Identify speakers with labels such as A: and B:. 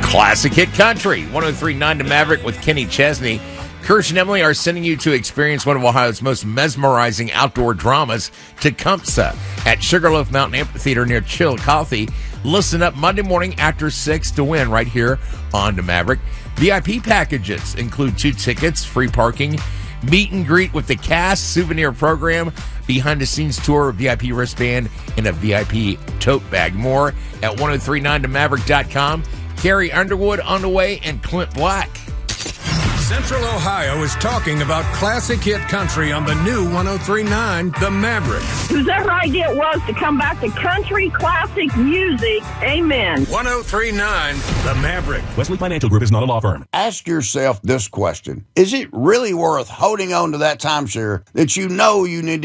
A: Classic Hit Country, 103.9 The Maverick with Kenny Chesney. Kirsch and Emily are sending you to experience one of Ohio's most mesmerizing outdoor dramas, Tecumseh, at Sugarloaf Mountain Amphitheater near Chillicothe. Listen up Monday morning after 6 to win right here on The Maverick. VIP packages include 2 tickets, free parking, meet and greet with the cast, souvenir program, behind-the-scenes tour, VIP wristband, and a VIP tote bag. More at 1039themaverick.com. Carrie Underwood on the way and Clint Black.
B: Central Ohio is talking about classic hit country on the new 103.9 The Maverick.
C: Whoever idea it was to come back to country classic music, amen.
B: 103.9 The Maverick.
D: Wesley Financial Group is not a law firm.
E: Ask yourself this question. Is it really worth holding on to that timeshare that you know you need